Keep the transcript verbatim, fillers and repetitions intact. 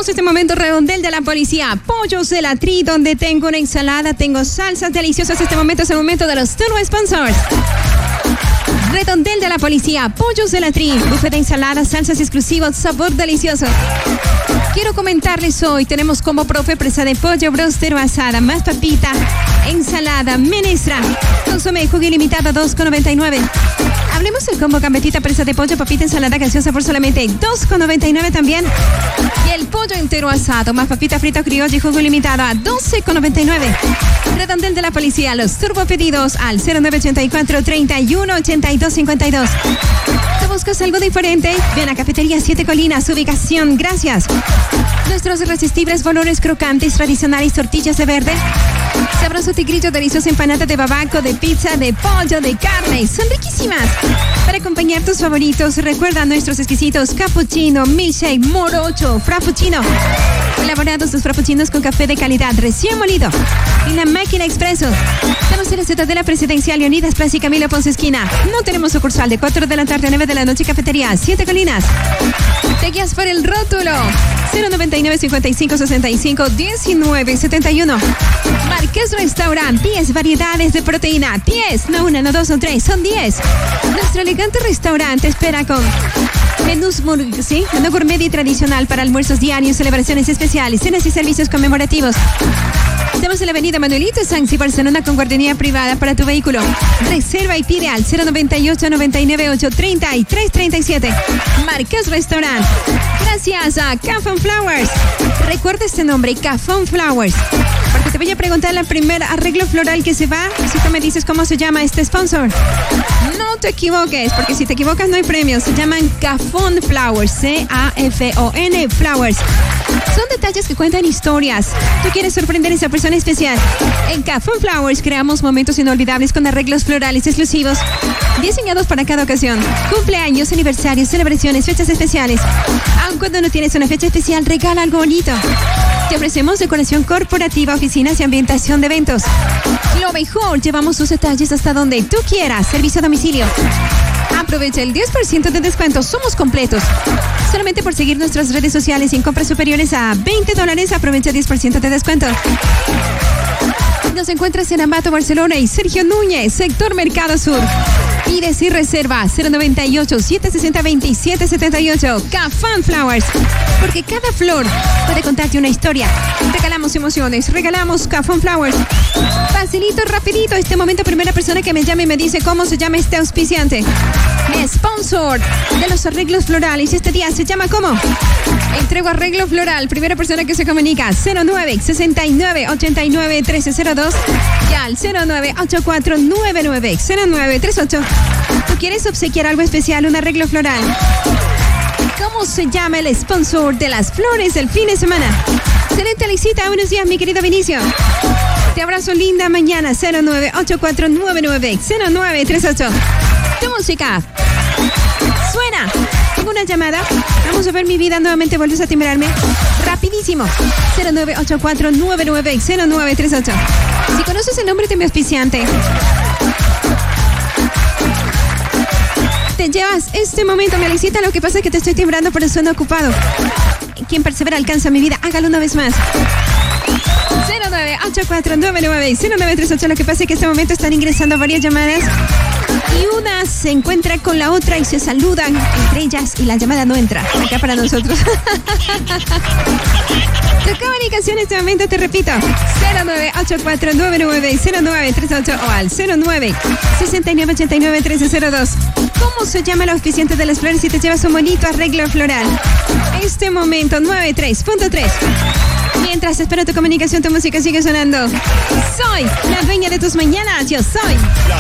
Tenemos este momento redondel de la policía. Pollos de la Tri, donde tengo una ensalada, tengo salsas deliciosas. Este momento es el momento de los turbo sponsors. Redondel de la policía. Pollos de la Tri. Buffet de ensaladas, salsas exclusivas, sabor delicioso. Quiero comentarles hoy, tenemos como profe presa de pollo, bróster o asada, más papita, ensalada, menestra, consomé, jugo ilimitado, dos con noventa y nueve. Hablemos del combo gambetita, presa de pollo, papita, ensalada gaseosa por solamente dos con noventa y nueve también. Y el pollo entero asado, más papita frita criolla y jugo ilimitado a doce con noventa y nueve. Redondel de la policía, los turbo pedidos al cero nueve ochenta y cuatro, treinta y uno, ochenta y dos, cincuenta y dos. ¿Te buscas algo diferente? Ven a Cafetería Siete Colinas, ubicación, gracias. Nuestros irresistibles valores crocantes, tradicionales tortillas de verde, sabroso tigrillo, deliciosa empanada de babaco, de pizza, de pollo, de carne, son riquísimas. Para acompañar tus favoritos, recuerda nuestros exquisitos cappuccino, milkshake, morocho, frappuccino. Elaborados los frappuccinos con café de calidad recién molido y la máquina expreso. Estamos en la Ciudadela Presidencial Leonidas Plaza y Camilo Ponce esquina. No tenemos sucursal de cuatro de la tarde a nueve de la noche. Cafetería Siete Colinas. Te guías por el rótulo cero noventa y nueve, cincuenta y cinco, sesenta y cinco, diecinueve, setenta y uno. Marqués Restaurant, diez variedades de proteína. diez, no una, no dos, no tres, son diez. Nuestro elegante restaurante espera con menús, ¿sí? Menú gourmet y tradicional para almuerzos diarios, celebraciones especiales, cenas y servicios conmemorativos. Estamos en la avenida Manuelito Sanz, Barcelona, con guardería privada para tu vehículo. Reserva y pide al cero noventa y ocho, noventa y nueve, ocho, treinta y tres, treinta y siete. Marqués Restaurant. Gracias a Cafón Flowers. Recuerda este nombre, Cafón Flowers, porque te voy a preguntar el primer arreglo floral que se va, si tú me dices cómo se llama este sponsor. No te equivoques, porque si te equivocas no hay premios. Se llaman Cafón Flowers, C A F O N Flowers. Son detalles que cuentan historias. Tú quieres sorprender a esa persona especial. En Cafón Flowers creamos momentos inolvidables con arreglos florales exclusivos, diseñados para cada ocasión. Cumpleaños, aniversarios, celebraciones, fechas especiales. Aun cuando no tienes una fecha especial, regala algo bonito. Te ofrecemos decoración corporativa, oficinas y ambientación de eventos. Lo mejor, llevamos tus detalles hasta donde tú quieras. Servicio a domicilio. Aprovecha el diez por ciento de descuento. Somos completos. Solamente por seguir nuestras redes sociales y en compras superiores a veinte dólares, aprovecha diez por ciento de descuento. Nos encuentras en Ambato, Barcelona y Sergio Núñez, sector Mercado Sur. Pides y reserva cero noventa y ocho, setecientos sesenta, veintisiete setenta y ocho. Cafón Flowers. Porque cada flor puede contarte una historia. Regalamos emociones, regalamos Cafón Flowers. Facilito, rapidito. Este momento, primera persona que me llame y me dice cómo se llama este auspiciante. Mi sponsor de los arreglos florales este día se llama ¿cómo? Entrego arreglo floral. Primera persona que se comunica. cero nueve, sesenta y nueve, ochenta y nueve, trece cero dos. Y al cero nueve ocho cuatro nueve nueve, cero nueve tres ocho. ¿Tú quieres obsequiar algo especial, un arreglo floral? ¿Cómo se llama el sponsor de las flores del fin de semana? Excelente, Alexita. Buenos días, mi querido Vinicio. Te abrazo, linda mañana. cero nueve ocho cuatro nueve nueve, cero nueve tres ocho. Tu música suena. Tengo una llamada. Vamos a ver mi vida. Nuevamente vuelves a timbrarme. Rapidísimo. cero nueve ocho cuatro nueve nueve, cero nueve tres ocho. Si conoces el nombre de mi auspiciante, te llevas este momento, me Alexita. Lo que pasa es que te estoy timbrando, pero suena ocupado. Quien persevera alcanza mi vida. Hágalo una vez más. cero nueve ocho cuatro nueve nueve, cero nueve tres ocho. Lo que pasa es que en este momento están ingresando varias llamadas y una se encuentra con la otra y se saludan entre ellas y la llamada no entra acá para nosotros. Tu comunicación en este momento, te repito, cero nueve ocho cuatro nueve nueve, cero nueve tres ocho o al cero nueve, sesenta y nueve, ochenta y nueve, trece cero dos. ¿Cómo se llama el auspiciante de las flores si te llevas un bonito arreglo floral? Este momento, noventa y tres punto tres. Mientras espero tu comunicación, tu música sigue sonando. Soy la dueña de tus mañanas. Yo soy